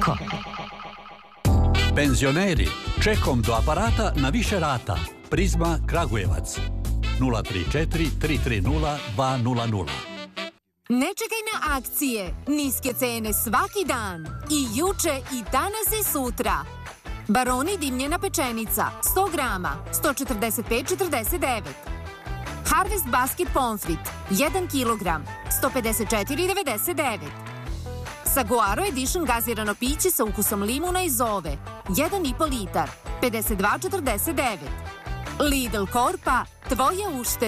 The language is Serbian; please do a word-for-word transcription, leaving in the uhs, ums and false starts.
Eko. Penzioneri, čekom do aparata na više rata. Prizma Kragujevac. nula tri četiri tri tri nula dva nula nula. Ne čekaj na akcije. Niske cene svaki dan. I juče, i danas, i sutra. Baroni dimljena pečenica, sto grama, sto četrdeset pet četrdeset devet. Harvest basket pomfrit, jedan kilogram, sto pedeset četiri devedeset devet. Saguaro Edition gazirano piće sa ukusom limuna i zove, jedan i po litar, pedeset dva četrdeset devet. Lidl Korpa, tvoja ušteda.